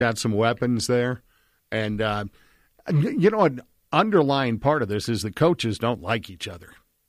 got some weapons there. And, an underlying part of this is the coaches don't like each other.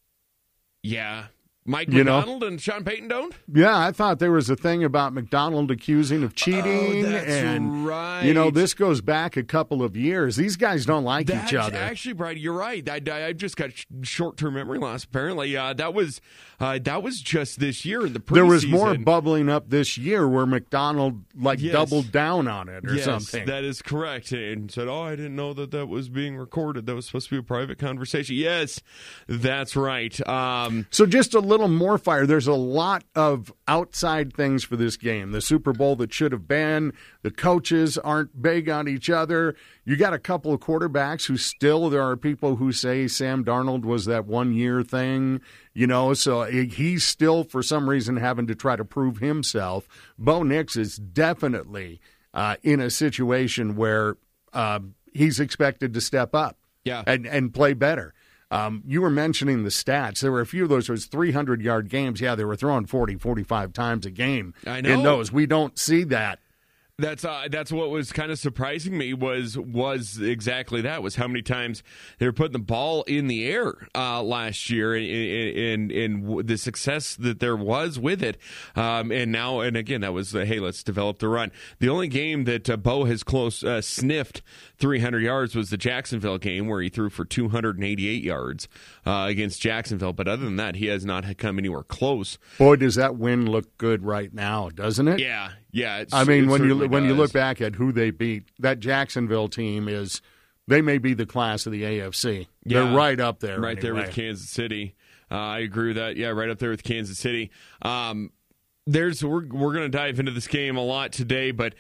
Yeah. Mike McDonald and Sean Payton don't? Yeah, I thought there was a thing about McDonald accusing of cheating. Right. This goes back a couple of years. These guys don't like each other. Actually, Brady, you're right. I just got short-term memory loss, apparently. That was just this year in the preseason. There was more bubbling up this year where McDonald doubled down on it or something. That is correct. And said, I didn't know that was being recorded. That was supposed to be a private conversation. Yes, that's right. So just a little more fire. There's a lot of outside things for this game. The Super Bowl that should have been. The coaches aren't big on each other. You got a couple of quarterbacks who still, there are people who say Sam Darnold was that 1 year thing, so he's still for some reason having to try to prove himself. Bo Nix is definitely in a situation where he's expected to step up and play better. You were mentioning the stats. There were a few of those. It was 300-yard games. Yeah, they were throwing 40, 45 times a game. I know. In those. We don't see that. That's what was kind of surprising me was exactly that, was how many times they were putting the ball in the air last year and the success that there was with it. And again, that was, hey, let's develop the run. The only game that Bo has sniffed 300 yards was the Jacksonville game where he threw for 288 yards against Jacksonville. But other than that, he has not come anywhere close. Boy, does that win look good right now, doesn't it? Yeah. When you look back at who they beat, that Jacksonville team they may be the class of the AFC. Yeah. They're right up there. Right there with Kansas City. I agree with that. Yeah, right up there with Kansas City. We're going to dive into this game a lot today, but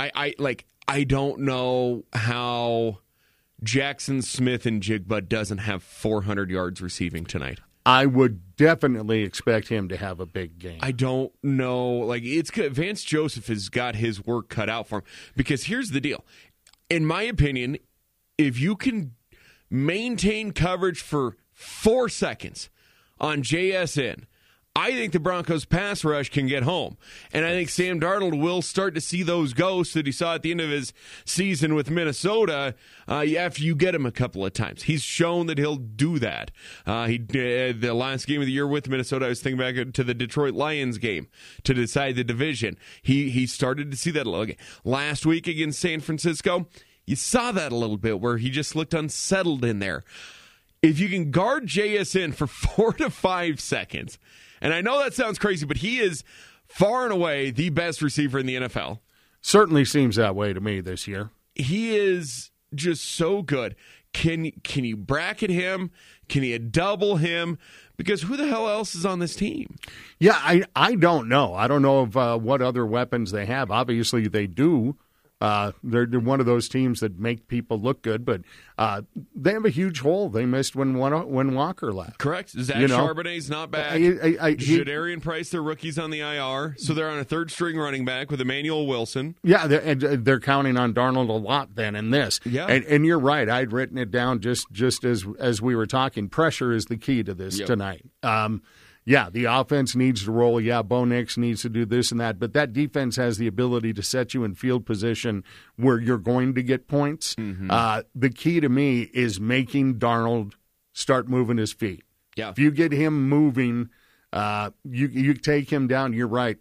I don't know how Jackson Smith and Jigba doesn't have 400 yards receiving tonight. I would definitely expect him to have a big game. I don't know. Vance Joseph has got his work cut out for him. Because here's the deal. In my opinion, if you can maintain coverage for 4 seconds on JSN, I think the Broncos pass rush can get home. And I think Sam Darnold will start to see those ghosts that he saw at the end of his season with Minnesota after you get him a couple of times. He's shown that he'll do that. The last game of the year with Minnesota, I was thinking back to the Detroit Lions game to decide the division. He started to see that a little bit. Last week against San Francisco, you saw that a little bit where he just looked unsettled in there. If you can guard JSN for 4 to 5 seconds, and I know that sounds crazy, but he is far and away the best receiver in the NFL. Certainly seems that way to me this year. He is just so good. Can you bracket him? Can you double him? Because who the hell else is on this team? Yeah, I don't know. I don't know of what other weapons they have. Obviously, they do. They're one of those teams that make people look good, but they have a huge hole they missed when Walker left. Correct. Zach Charbonnet's not back. Jadarian Price, they're rookies on the IR, so they're on a third-string running back with Emmanuel Wilson. Yeah, they're counting on Darnold a lot then in this. Yeah. And you're right. I'd written it down just as we were talking. Pressure is the key to this tonight. Yeah, the offense needs to roll. Yeah, Bo Nix needs to do this and that. But that defense has the ability to set you in field position where you're going to get points. Mm-hmm. The key to me is making Darnold start moving his feet. Yeah. If you get him moving, you take him down. You're right.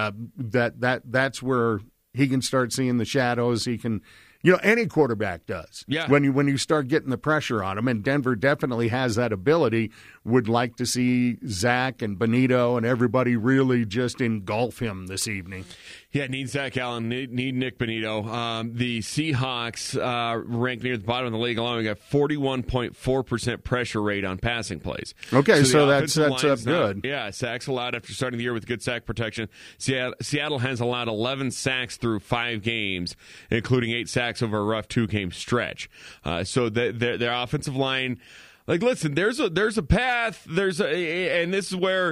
That's where he can start seeing the shadows. He can. Any quarterback does. Yeah. When you start getting the pressure on him, and Denver definitely has that ability, would like to see Zach and Benito and everybody really just engulf him this evening. Yeah, need Zach Allen, need Nick Benito. The Seahawks ranked near the bottom of the league alone. We got 41.4% pressure rate on passing plays. Okay, so that's up good. Yeah, sacks allowed after starting the year with good sack protection. Seattle has allowed 11 sacks through 5 games, including 8 sacks over a rough 2-game stretch. So their offensive line, listen, there's a path. And this is where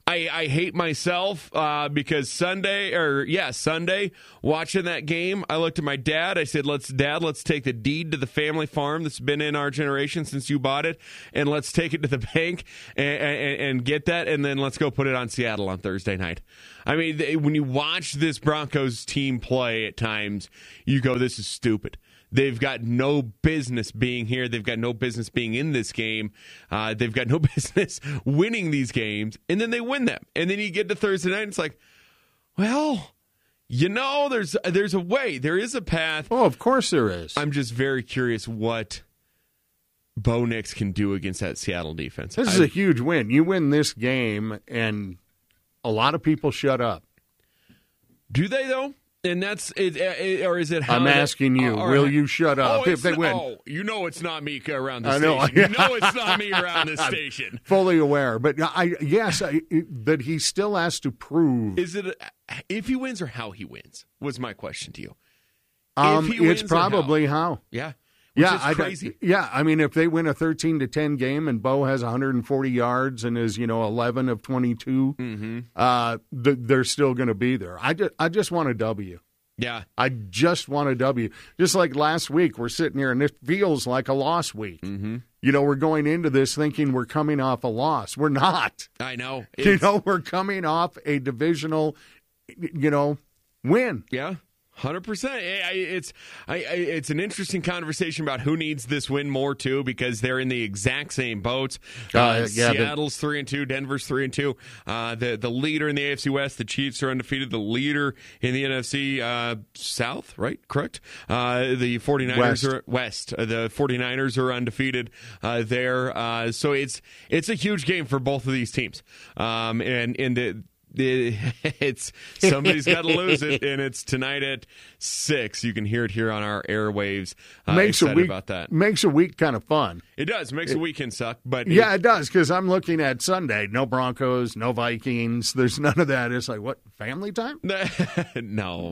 I hate myself because Sunday, watching that game, I looked at my dad. I said, let's take the deed to the family farm that's been in our generation since you bought it, and let's take it to the bank and get that, and then let's go put it on Seattle on Thursday night. I mean, when you watch this Broncos team play at times, you go, this is stupid. They've got no business being here. They've got no business being in this game. They've got no business winning these games. And then they win them. And then you get to Thursday night, and it's like, well, there's a way. There is a path. Oh, of course there is. I'm just very curious what Bo Nix can do against that Seattle defense. This is a huge win. You win this game, and a lot of people shut up. Do they, though? And that's it, or is it? How I'm asking you. Will you shut up if they win? Oh, it's not me around the station. You know it's not me around this station. Fully aware, but that he still has to prove. Is it if he wins or how he wins? Was my question to you. It's probably how. Yeah. Which is crazy. I mean, if they win a 13-10 game and Bo has 140 yards and is 11 of 22, they're still going to be there. I just want a W. Yeah, I just want a W. Just like last week, we're sitting here and it feels like a loss week. Mm-hmm. We're going into this thinking we're coming off a loss. We're not. I know. We're coming off a divisional, win. Yeah. 100%. It's an interesting conversation about who needs this win more too, because they're in the exact same boats. Seattle's 3-2, Denver's 3-2. The leader in the AFC West, the Chiefs, are undefeated. The leader in the NFC South, right? Correct. The 49ers are West. The 49ers are undefeated there. So it's a huge game for both of these teams. It's somebody's got to lose it, and it's tonight at 6. You can hear it here on our airwaves. About that. Makes a week kind of fun. It does. Makes a weekend suck, but it does, because I'm looking at Sunday. No Broncos, no Vikings. There's none of that. It's like, what, family time? No.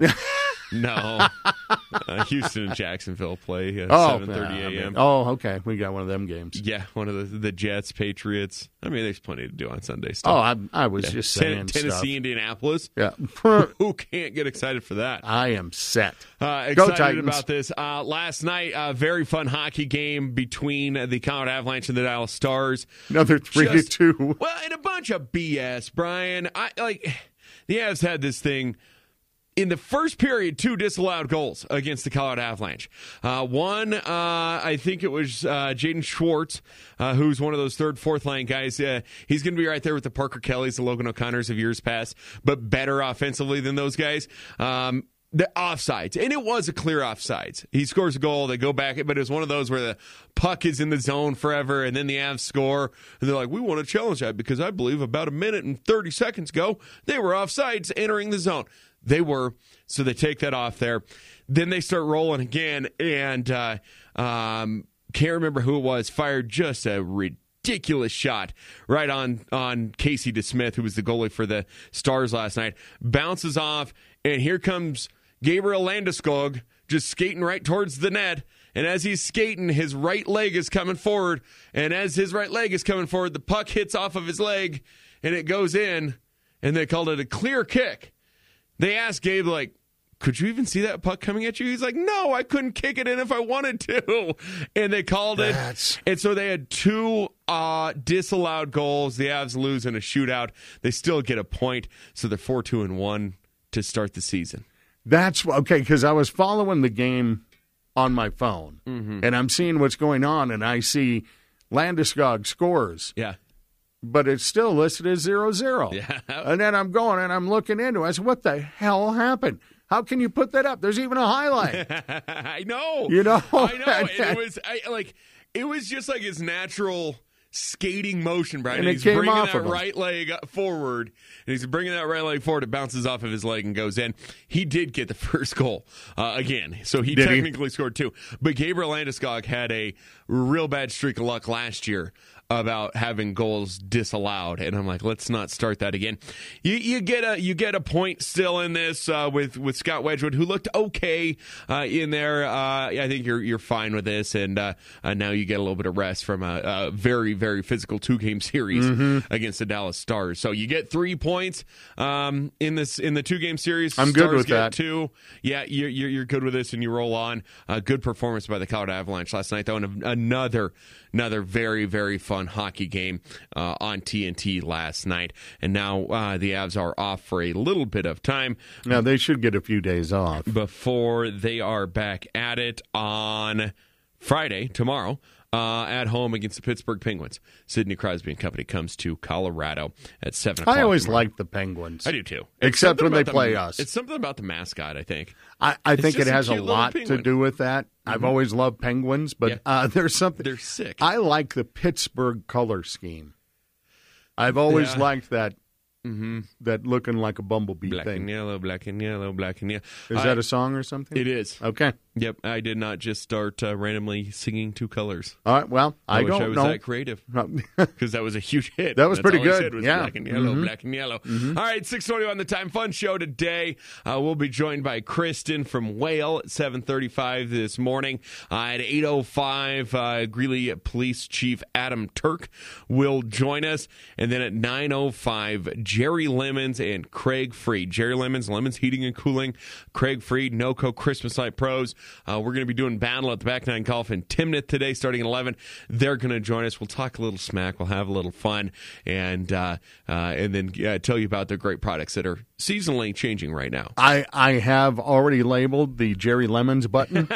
No. Houston and Jacksonville play at 7:30 a.m. Okay. We got one of them games. Yeah, one of the Jets, Patriots. I mean, there's plenty to do on Sunday stuff. I was just saying Tennessee, stuff. Indianapolis. Yeah. Who can't get excited for that? I am set. Excited Go Titans. about this. Last night, a very fun hockey game between the Colorado Avalanche and the Dallas Stars. Another 3-2. Well, and a bunch of BS, Brian. The Avs had this thing. In the first period, 2 disallowed goals against the Colorado Avalanche. One, I think it was Jaden Schwartz, who's one of those third, fourth line guys. He's going to be right there with the Parker Kellys, the Logan O'Connors of years past, but better offensively than those guys. The offsides, and it was a clear offsides. He scores a goal, they go back, but it was one of those where the puck is in the zone forever, and then the Avs score, and they're like, we want to challenge that because I believe about a minute and 30 seconds ago, they were offsides entering the zone. They were, so they take that off there. Then they start rolling again, and can't remember who it was, fired just a ridiculous shot right on Casey DeSmith, who was the goalie for the Stars last night. Bounces off, and here comes Gabriel Landeskog just skating right towards the net. And as he's skating, his right leg is coming forward. And as his right leg is coming forward, the puck hits off of his leg, and it goes in, and they called it a clear kick. They asked Gabe, could you even see that puck coming at you? He's like, no, I couldn't kick it in if I wanted to. And they called it. And so they had 2 disallowed goals. The Avs lose in a shootout. They still get a point. So they're 4-2-1 to start the season. That's okay, because I was following the game on my phone, and I'm seeing what's going on, and I see Landeskog scores. Yeah. But it's still listed as 0-0. Yeah. And then I'm going and I'm looking into it. I said, what the hell happened? How can you put that up? There's even a highlight. I know. I know. And it was just like his natural skating motion, Brian. And he's bringing that right leg forward, and he's bringing that right leg forward. It bounces off of his leg and goes in. He did get the first goal again, so he technically scored 2. But Gabriel Landeskog had a real bad streak of luck last year about having goals disallowed, and I'm like, let's not start that again. You get a point still in this with Scott Wedgwood, who looked okay in there. I think you're fine with this, and now you get a little bit of rest from a very, very physical 2-game series against the Dallas Stars. So you get 3 points in the 2-game series. I'm Stars good with get that. 2. Yeah, you're good with this, and you roll on. Good performance by the Colorado Avalanche last night, though, and another very, very fun hockey game on TNT last night. And now the Avs are off for a little bit of time. Now, they should get a few days off Before they are back at it on Friday, tomorrow, at home against the Pittsburgh Penguins. Sidney Crosby and company comes to Colorado at 7 o'clock. I always tomorrow. like the Penguins. I do, too. Except when they play us. It's something about the mascot, I think. I think it just a has a cute little lot to penguin. do with that. I've always loved penguins, but there's something. They're sick. I like the Pittsburgh color scheme. I've always liked that. That looking like a bumblebee Black thing. and yellow, black and yellow, black and yellow. Is that a song or something? It is. Okay. Yep, I did not just start randomly singing 2 colors. All right. Well, I wish don't I was know. that creative because that was a huge hit. That was That's pretty all I good. said was Yeah. black and yellow, black and yellow. All right, 6:20 on the time. Fun show today. We'll be joined by Kristen from Whale at 7:35 this morning. At 8:05, Greeley Police Chief Adam Turk will join us, and then at 9:05, Jerry Lemons and Craig Freed. Jerry Lemons, Lemons Heating and Cooling. Craig Freed, NOCO Christmas Light Pros. We're going to be doing battle at the Back Nine Golf in Timnith today, starting at 11. They're going to join us. We'll talk a little smack. We'll have a little fun, and then tell you about the great products that are seasonally changing right now. I have already labeled the Jerry Lemons button.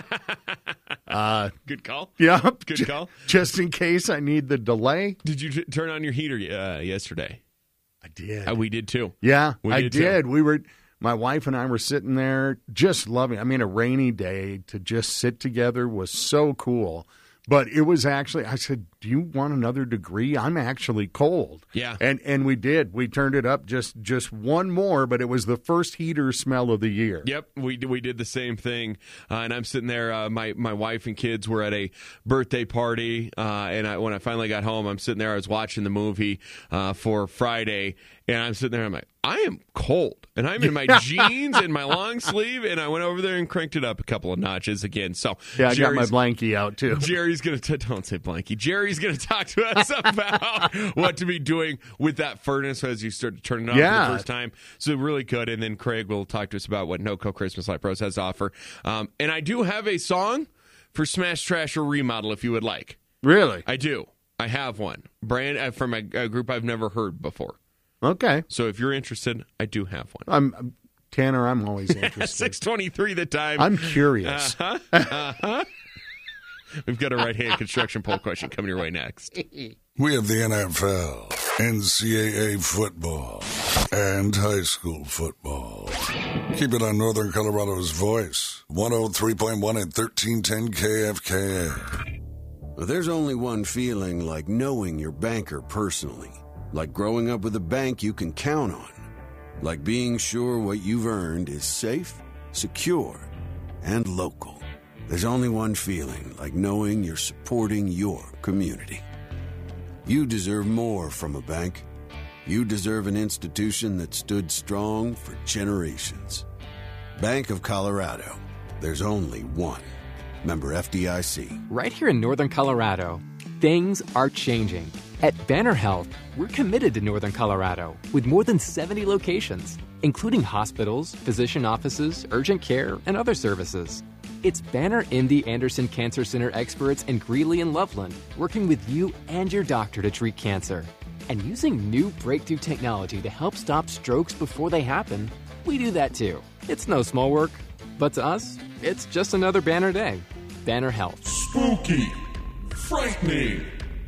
Good call. Yeah. Good call. Just in case I need the delay. Did you turn on your heater yesterday? I did. We did too. Yeah, I did. My wife and I were sitting there just loving. I mean, a rainy day to just sit together was so cool. But it was actually, I said, do you want another degree? I'm actually cold. Yeah. And we did. We turned it up just one more, but it was the first heater smell of the year. Yep, we did the same thing. And I'm sitting there, my wife and kids were at a birthday party, and when I finally got home, I'm sitting there, I was watching the movie for Friday, and I'm sitting there, I'm like, I am cold, and I'm in my jeans and my long sleeve, and I went over there and cranked it up a couple of notches again. So yeah, I got my blankie out, too. Jerry's going to, don't say blankie, Jerry's going to talk to us about what to be doing with that furnace as you start to turn it on for the first time. So really good. And then Craig will talk to us about what NOCO Christmas Light Pros has to offer. And I do have a song for Smash, Trash, or Remodel if you would like. Really? I do. I have one. Brand from a group I've never heard before. Okay. So if you're interested, I do have one. Tanner, I'm always interested. 6:23 the time. I'm curious. We've got a right-hand construction poll question coming your way next. We have the NFL, NCAA football, and high school football. Keep it on Northern Colorado's voice, 103.1 and 1310 KFKA. There's only one feeling like knowing your banker personally. Like growing up with a bank you can count on. Like being sure what you've earned is safe, secure, and local. There's only one feeling like knowing you're supporting your community. You deserve more from a bank. You deserve an institution that stood strong for generations. Bank of Colorado. There's only one. Member FDIC. Right here in Northern Colorado, things are changing. At Banner Health, we're committed to Northern Colorado with more than 70 locations, including hospitals, physician offices, urgent care, and other services. It's Banner MD Anderson Cancer Center experts in Greeley and Loveland working with you and your doctor to treat cancer. And using new breakthrough technology to help stop strokes before they happen, we do that too. It's no small work, but to us, it's just another Banner day. Banner Health. Spooky, frightening,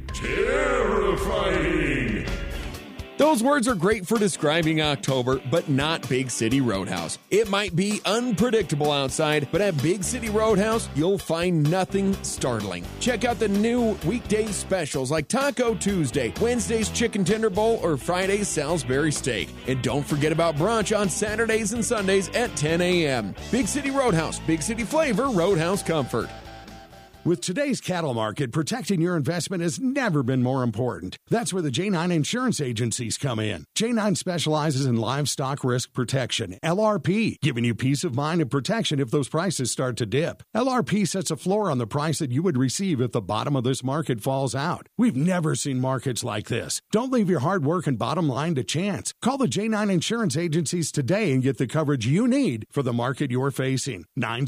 terrifying. Those words are great for describing October, but not Big City Roadhouse. It might be unpredictable outside, but at Big City Roadhouse, you'll find nothing startling. Check out the new weekday specials like Taco Tuesday, Wednesday's Chicken Tender Bowl, or Friday's Salisbury Steak. And don't forget about brunch on Saturdays and Sundays at 10 a.m. Big City Roadhouse, Big City flavor, Roadhouse comfort. With today's cattle market, protecting your investment has never been more important. That's where the J9 insurance agencies come in. J9 specializes in livestock risk protection, LRP, giving you peace of mind and protection if those prices start to dip. LRP sets a floor on the price that you would receive if the bottom of this market falls out. We've never seen markets like this. Don't leave your hard work and bottom line to chance. Call the J9 insurance agencies today and get the coverage you need for the market you're facing.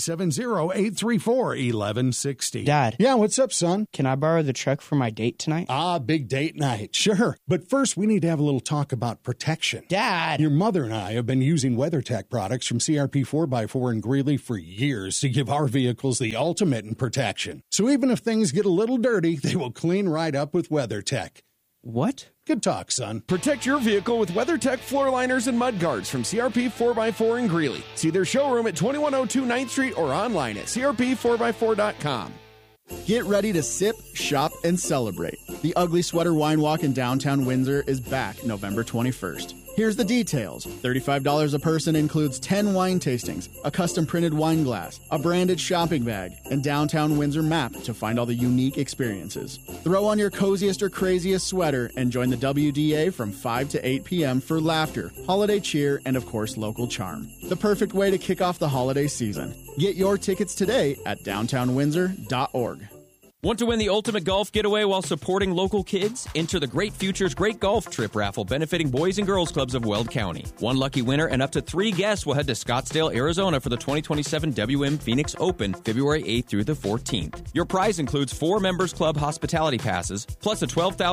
970-834-1160. Dad. Yeah, what's up, son? Can I borrow the truck for my date tonight? Big date night. Sure. But first, we need to have a little talk about protection. Dad! Your mother and I have been using WeatherTech products from CRP 4x4 in Greeley for years to give our vehicles the ultimate in protection. So even if things get a little dirty, they will clean right up with WeatherTech. What? Good talk, son. Protect your vehicle with WeatherTech floor liners and mud guards from CRP 4x4 in Greeley. See their showroom at 2102 9th Street or online at crp4x4.com. Get ready to sip, shop, and celebrate. The Ugly Sweater Wine Walk in downtown Windsor is back November 21st. Here's the details. $35 a person includes 10 wine tastings, a custom printed wine glass, a branded shopping bag, and downtown Windsor map to find all the unique experiences. Throw on your coziest or craziest sweater and join the WDA from 5 to 8 p.m. for laughter, holiday cheer, and of course local charm. The perfect way to kick off the holiday season. Get your tickets today at downtownwindsor.org. Want to win the ultimate golf getaway while supporting local kids? Enter the Great Futures Great Golf Trip raffle benefiting Boys and Girls Clubs of Weld County. One lucky winner and up to 3 guests will head to Scottsdale, Arizona for the 2027 WM Phoenix Open, February 8th through the 14th. Your prize includes 4 Members Club hospitality passes, plus a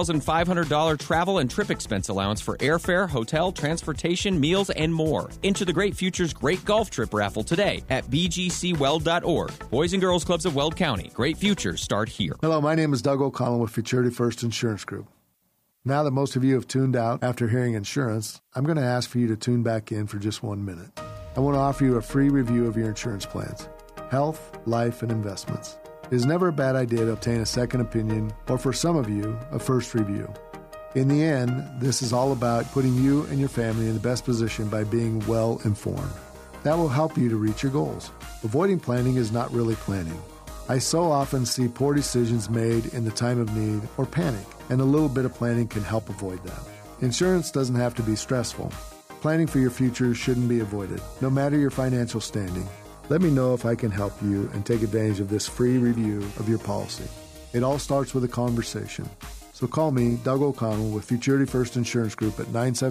$12,500 travel and trip expense allowance for airfare, hotel, transportation, meals, and more. Enter the Great Futures Great Golf Trip raffle today at bgcweld.org. Boys and Girls Clubs of Weld County. Great futures start here. Hello, my name is Doug O'Connell with Futurity First Insurance Group. Now that most of you have tuned out after hearing insurance, I'm going to ask for you to tune back in for just 1 minute. I want to offer you a free review of your insurance plans, health, life, and investments. It is never a bad idea to obtain a second opinion, or for some of you, a first review. In the end, this is all about putting you and your family in the best position by being well informed. That will help you to reach your goals. Avoiding planning is not really planning. I so often see poor decisions made in the time of need or panic, and a little bit of planning can help avoid that. Insurance doesn't have to be stressful. Planning for your future shouldn't be avoided, no matter your financial standing. Let me know if I can help you and take advantage of this free review of your policy. It all starts with a conversation. So call me, Doug O'Connell, with Futurity First Insurance Group at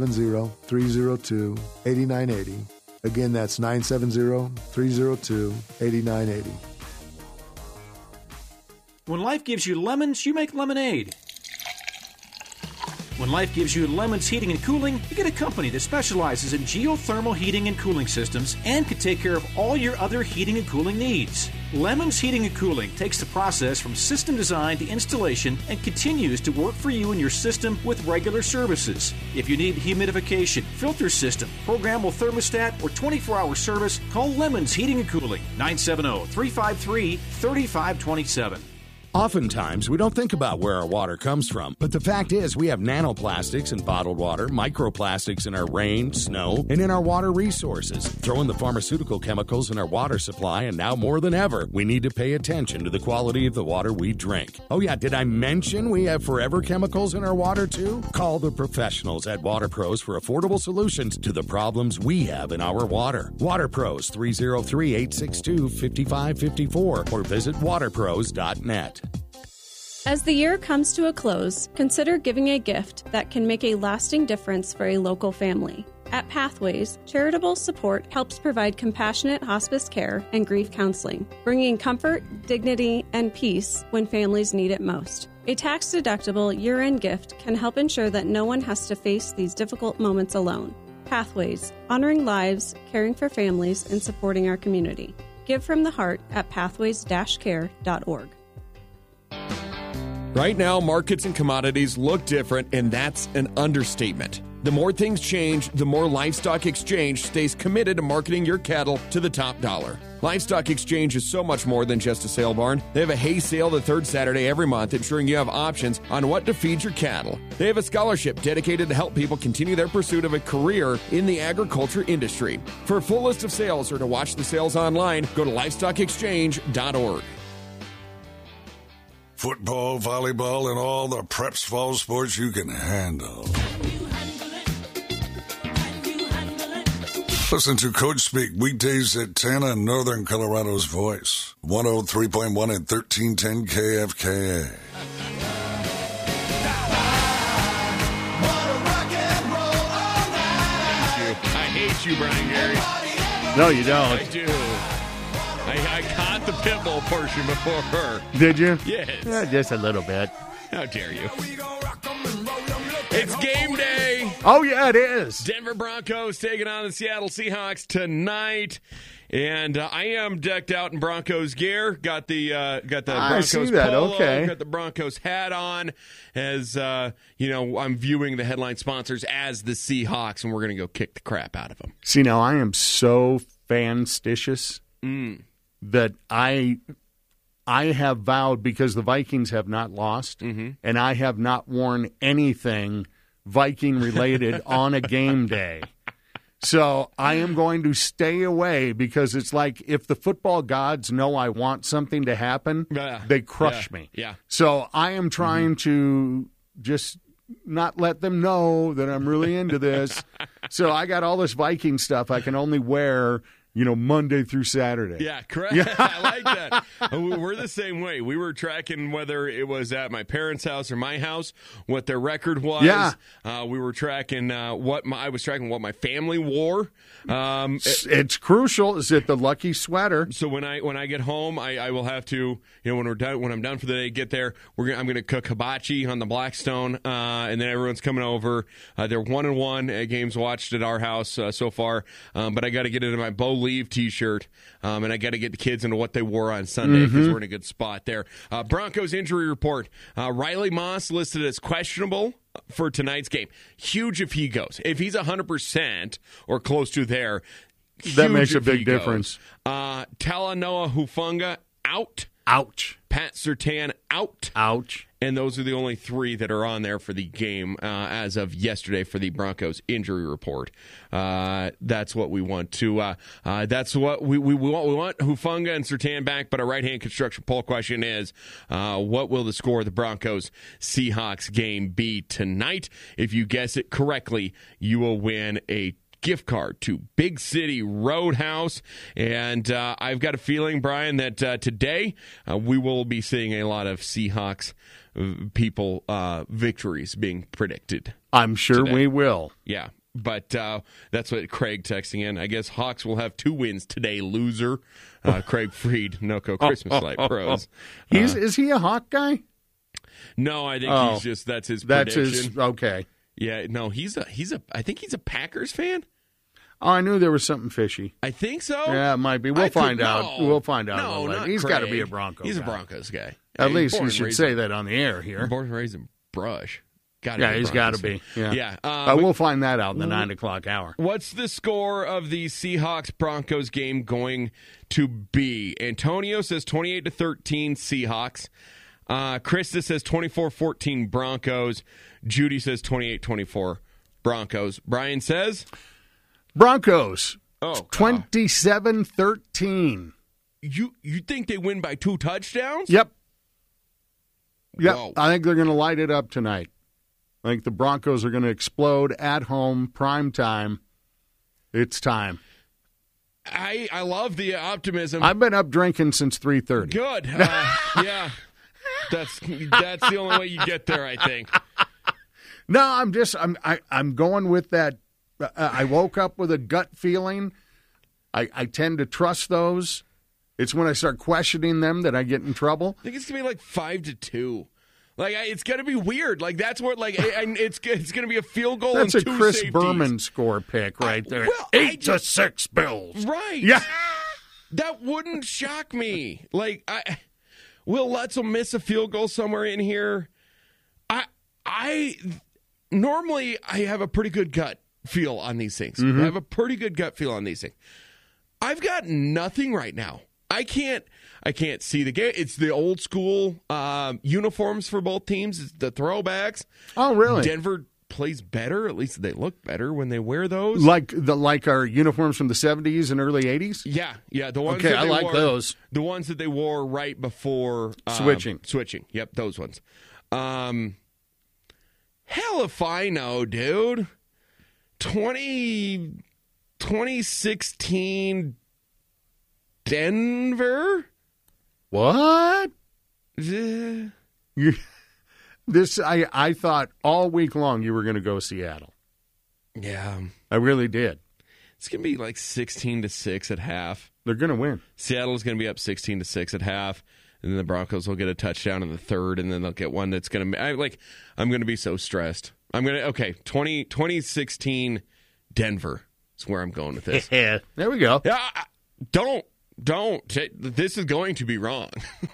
970-302-8980. Again, that's 970-302-8980. When life gives you lemons, you make lemonade. When life gives you Lemons Heating and Cooling, you get a company that specializes in geothermal heating and cooling systems and can take care of all your other heating and cooling needs. Lemons Heating and Cooling takes the process from system design to installation and continues to work for you and your system with regular services. If you need humidification, filter system, programmable thermostat, or 24-hour service, call Lemons Heating and Cooling, 970-353-3527. Oftentimes, we don't think about where our water comes from, but the fact is we have nanoplastics in bottled water, microplastics in our rain, snow, and in our water resources. Throw in the pharmaceutical chemicals in our water supply, and now more than ever, we need to pay attention to the quality of the water we drink. Oh yeah, did I mention we have forever chemicals in our water too? Call the professionals at Water Pros for affordable solutions to the problems we have in our water. Water Pros, 303-862-5554, or visit waterpros.net. As the year comes to a close, consider giving a gift that can make a lasting difference for a local family. At Pathways, charitable support helps provide compassionate hospice care and grief counseling, bringing comfort, dignity, and peace when families need it most. A tax-deductible year-end gift can help ensure that no one has to face these difficult moments alone. Pathways, honoring lives, caring for families, and supporting our community. Give from the heart at pathways-care.org. Right now, markets and commodities look different, and that's an understatement. The more things change, the more Livestock Exchange stays committed to marketing your cattle to the top dollar. Livestock Exchange is so much more than just a sale barn. They have a hay sale the third Saturday every month, ensuring you have options on what to feed your cattle. They have a scholarship dedicated to help people continue their pursuit of a career in the agriculture industry. For a full list of sales or to watch the sales online, go to livestockexchange.org. Football, volleyball, and all the preps fall sports you can handle. Listen to Coach Speak weekdays at 10 on Northern Colorado's Voice. 103.1 and 1310 KFKA. I hate you, Brian Gary. No, you don't. I do. I caught the pitbull portion before her. Did you? Yes. Yeah, just a little bit. How dare you? It's game day. Oh, yeah, it is. Denver Broncos taking on the Seattle Seahawks tonight. And I am decked out in Broncos gear. Got the Broncos see that. polo. Okay. Got the Broncos hat on. As I'm viewing the headline sponsors as the Seahawks, and we're going to go kick the crap out of them. See, now I am so fanstitious that I have vowed, because the Vikings have not lost, and I have not worn anything Viking-related on a game day. So I am going to stay away, because it's like if the football gods know I want something to happen, they crush me. Yeah. So I am trying to just not let them know that I'm really into this. So I got all this Viking stuff I can only wear, Monday through Saturday. Yeah, correct. Yeah. I like that. We're the same way. We were tracking whether it was at my parents' house or my house, what their record was. Yeah. We were tracking I was tracking what my family wore. It's crucial. Is it the lucky sweater? So when I get home, I will have to, when I'm done for the day, get there. I'm going to cook hibachi on the Blackstone, and then everyone's coming over. They're 1-1 at games watched at our house so far, but I got to get into my Bo Leave T-shirt, and I got to get the kids into what they wore on Sunday, because we're in a good spot there. Broncos injury report: Riley Moss listed as questionable for tonight's game. Huge if he goes. If he's 100% or close to there, that makes a big difference. Talanoa Hufanga out. Ouch. Pat Surtain out. Ouch. And those are the only three that are on there for the game as of yesterday for the Broncos injury report. That's what we want to. That's what we want. We want Hufanga and Surtain back. But our right-hand construction poll question is: what will the score of the Broncos Seahawks game be tonight? If you guess it correctly, you will win a gift card to Big City Roadhouse. And I've got a feeling, Brian, that today we will be seeing a lot of Seahawks people victories being predicted. I'm sure today. We will. Yeah, but that's what Craig texting in. I guess Hawks will have 2 wins today, loser. Craig Freed, NOCO Christmas Light Pros. Is he a Hawk guy? No, I think he's just that's his prediction. Okay. Yeah, no, I think he's a Packers fan. Oh, I knew there was something fishy. I think so. Yeah, it might be. We'll find out. We'll find out. No, not he's got to be a Broncos. He's guy. a Broncos guy. At least you should say that on the air here. Born and raised in Brush. He's got to be. Yeah. We'll find that out in the 9 o'clock hour. What's the score of the Seahawks-Broncos game going to be? Antonio says 28-13 Seahawks. Krista says 24-14 Broncos. Judy says 28-24 Broncos. Brian says? Broncos. Oh, 27-13. You think they win by 2 touchdowns? Yep. Whoa. I think they're going to light it up tonight. I think the Broncos are going to explode at home, prime time. It's time. I love the optimism. I've been up drinking since 3:30. Good. Yeah. That's the only way you get there, I think. No, I'm going with that. I woke up with a gut feeling. I tend to trust those. It's when I start questioning them that I get in trouble. I think it's gonna be like 5-2. Like it's gonna be weird. Like that's what it's gonna be a field goal. That's and a 2 Chris safeties. Berman score pick right there. 8-6 Bills. Right. Yeah. That wouldn't shock me. Like Will Lutz will miss a field goal somewhere in here. I normally have a pretty good gut feel on these things. I have a pretty good gut feel on these things. I've got nothing right now. I can't see the game. It's the old school uniforms for both teams. It's the throwbacks. Oh, really? Denver plays better. At least they look better when they wear those. Like our uniforms from the 70s and early 80s? Yeah. The ones okay, that I like wore, those. The ones that they wore right before switching. Yep, those ones. Hell if I know, dude. 2016 Denver? What? I thought all week long you were going to go Seattle. Yeah. I really did. It's going to be like 16-6 at half. They're going to win. Seattle's going to be up 16-6 at half, and then the Broncos will get a touchdown in the third, and then they'll get one that's going to I'm going to be so stressed. 2016 Denver is where I'm going with this. Yeah. There we go. Yeah, don't. This is going to be wrong.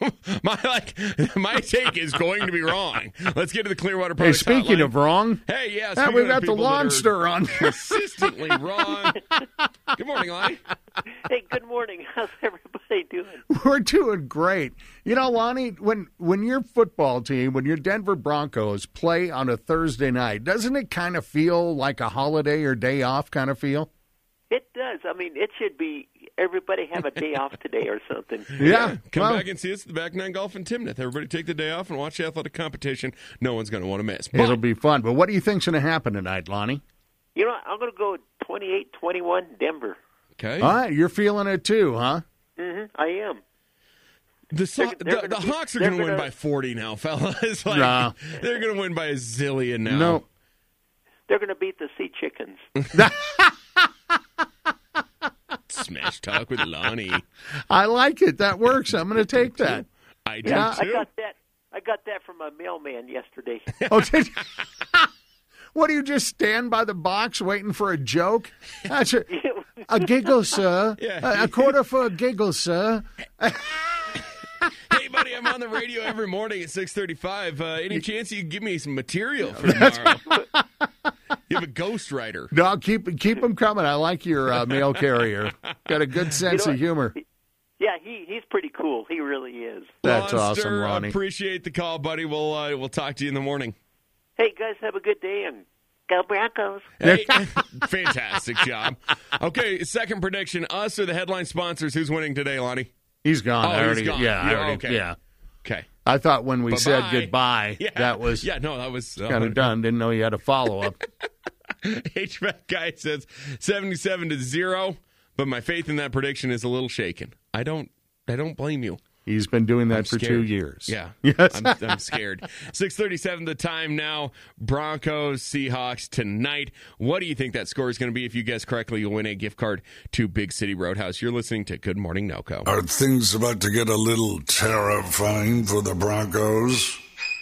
My take is going to be wrong. Let's get to the Clearwater Products speaking hotline. Of wrong. Hey, yeah. We've got the Lonster on. Consistently wrong. Good morning, Lonnie. Hey, good morning. How's everybody doing? We're doing great. You know, Lonnie, when your football team, when your Denver Broncos play on a Thursday night, doesn't it kind of feel like a holiday or day off kind of feel? It does. I mean, it should be everybody have a day off today or something. Yeah. Come back and see us at the Back Nine Golf in Timnath. Everybody take the day off and watch the athletic competition. No one's going to want to miss. It'll be fun. But what do you think's going to happen tonight, Lonnie? You know, I'm going to go 28-21 Denver. Okay. All right. You're feeling it too, huh? Mm-hmm. I am. The Hawks are going to win by 40 now, fellas. They're going to win by a zillion now. No. They're going to beat the Sea Chickens. Smash Talk with Lonnie. I like it. That works. I'm going to take that. I do, too. I got that from a mailman yesterday. Oh, did you? What, do you just stand by the box waiting for a joke? That's a giggle, sir. Yeah. A quarter for a giggle, sir. Hey, buddy, I'm on the radio every morning at 6:35. Any chance you can give me some material for tomorrow? You have a ghostwriter. No, keep them coming. I like your mail carrier. Got a good sense of humor. Yeah, he's pretty cool. He really is. That's awesome, Ronnie. Appreciate the call, buddy. We'll talk to you in the morning. Hey, guys, have a good day, and go Broncos. Hey, fantastic job. Okay, second prediction. Us or the headline sponsors. Who's winning today, Lonnie? He's gone. Oh, he's gone. Yeah, okay. Yeah. Okay. I thought when we Bye-bye. said goodbye, that was that was kind of done. Didn't know you had a follow-up. HVAC guy says 77-0, but my faith in that prediction is a little shaken. I don't blame you. He's been doing that I'm for scared. 2 years. Yeah. Yes. I'm scared. 6:37 the time now. Broncos, Seahawks tonight. What do you think that score is going to be? If you guess correctly, you'll win a gift card to Big City Roadhouse. You're listening to Good Morning NoCo. Are things about to get a little terrifying for the Broncos?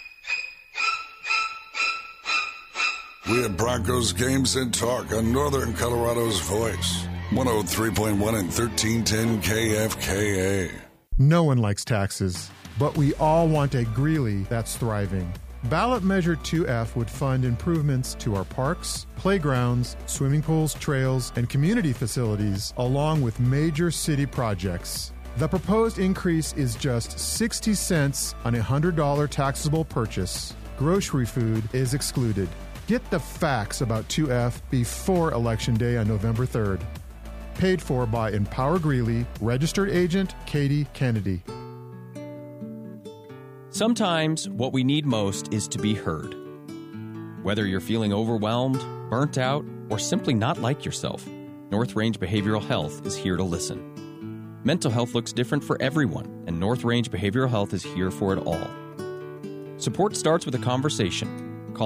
We have Broncos Games and Talk on Northern Colorado's Voice. 103.1 and 1310 KFKA. No one likes taxes, but we all want a Greeley that's thriving. Ballot Measure 2F would fund improvements to our parks, playgrounds, swimming pools, trails, and community facilities, along with major city projects. The proposed increase is just 60 cents on a $100 taxable purchase. Grocery food is excluded. Get the facts about 2F before Election Day on November 3rd. Paid for by Empower Greeley, registered agent Katie Kennedy. Sometimes what we need most is to be heard. Whether you're feeling overwhelmed, burnt out, or simply not like yourself, North Range Behavioral Health is here to listen. Mental health looks different for everyone, and North Range Behavioral Health is here for it all. Support starts with a conversation. Call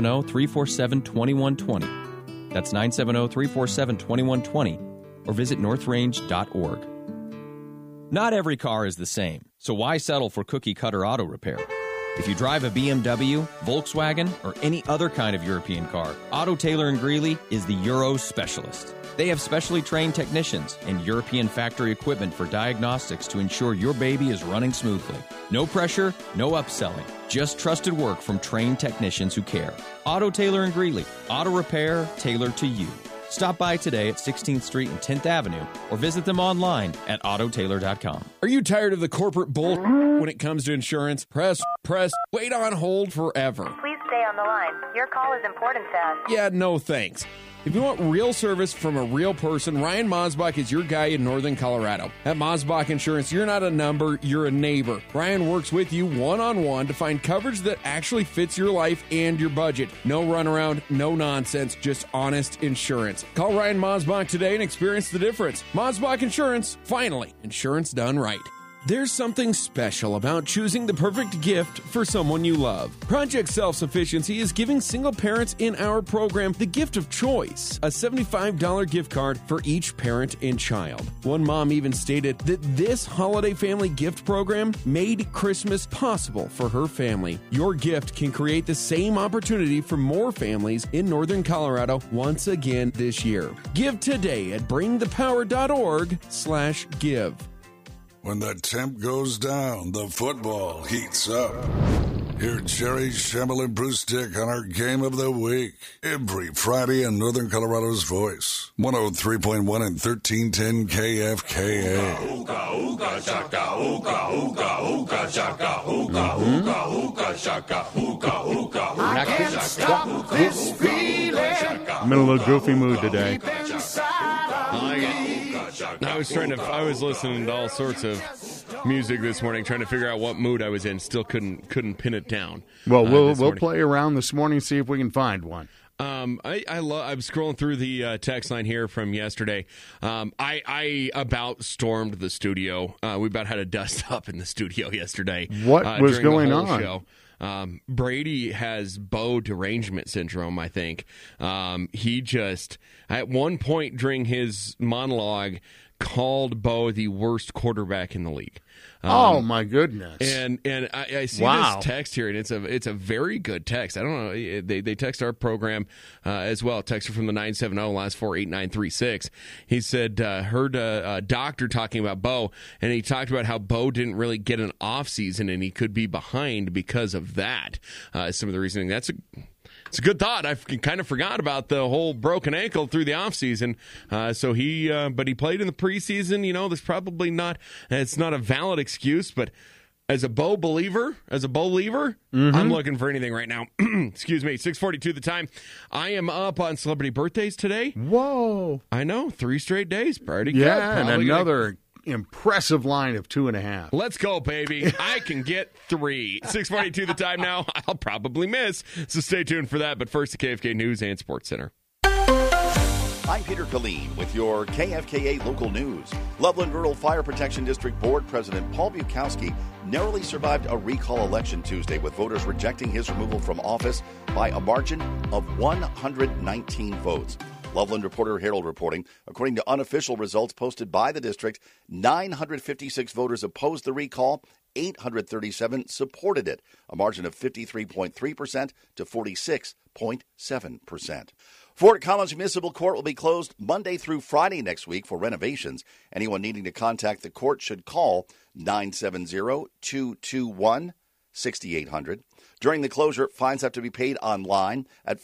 970-347-2120. That's 970-347-2120. Or visit northrange.org. Not every car is the same, so why settle for cookie-cutter auto repair? If you drive a BMW, Volkswagen, or any other kind of European car, Auto Taylor in Greeley is the Euro specialist. They have specially trained technicians and European factory equipment for diagnostics to ensure your baby is running smoothly. No pressure, no upselling, just trusted work from trained technicians who care. Auto Taylor in Greeley, auto repair tailored to you. Stop by today at 16th Street and 10th Avenue or visit them online at autotaylor.com. Are you tired of the corporate bull when it comes to insurance? Press, wait on hold forever. Please stay on the line. Your call is important to us. Yeah, no thanks. If you want real service from a real person, Ryan Mosbach is your guy in Northern Colorado. At Mosbach Insurance, you're not a number, you're a neighbor. Ryan works with you one-on-one to find coverage that actually fits your life and your budget. No runaround, no nonsense, just honest insurance. Call Ryan Mosbach today and experience the difference. Mosbach Insurance, finally, insurance done right. There's something special about choosing the perfect gift for someone you love. Project Self-Sufficiency is giving single parents in our program the gift of choice, a $75 gift card for each parent and child. One mom even stated that this holiday family gift program made Christmas possible for her family. Your gift can create the same opportunity for more families in Northern Colorado once again this year. Give today at bringthepower.org/give. When the temp goes down, the football heats up. Hear Jerry Schemmel and Bruce Dick on our Game of the Week every Friday in Northern Colorado's Voice. 103.1 and 1310 KFKA. Ooga, ooga, shaka, ooga, ooga, ooga, shaka, ooga, ooga, ooga, shaka, ooga, ooga, ooga, I can't stop this feeling. I'm in a little goofy mood today. I was listening to all sorts of music this morning, trying to figure out what mood I was in. Still couldn't pin it down. Well, we'll play around this morning, see if we can find one. I'm scrolling through the text line here from yesterday. I about stormed the studio. We about had a dust up in the studio yesterday. What was going on? Show. Brady has Bo derangement syndrome, I think. He just, at one point during his monologue, called Bo the worst quarterback in the league. Oh my goodness! And I see this text here, and it's a very good text. I don't know. They text our program as well. Texter from the 970 last 48936. He said heard a doctor talking about Bo, and he talked about how Bo didn't really get an off season, and he could be behind because of that. Some of the reasoning. It's a good thought. I kind of forgot about the whole broken ankle through the offseason. But he played in the preseason. You know, there's probably not, it's not a valid excuse, but as a Bo believer, I'm looking for anything right now. Excuse me, 6:42 the time. I am up on celebrity birthdays today. Whoa. I know, 3 straight days. Pretty good. Yeah, and another impressive line of 2.5. Let's go, baby. I can get 3. 6:42 the time now. I'll probably miss, so stay tuned for that. But first, the KFK News and Sports Center. I'm Peter Killeen with your KFKA local news. Loveland Rural Fire Protection District Board President Paul Bukowski narrowly survived a recall election Tuesday, with voters rejecting his removal from office by a margin of 119 votes. Loveland Reporter Herald reporting, according to unofficial results posted by the district, 956 voters opposed the recall, 837 supported it, a margin of 53.3% to 46.7%. Fort Collins Municipal Court will be closed Monday through Friday next week for renovations. Anyone needing to contact the court should call 970-221-6800. During the closure, fines have to be paid online at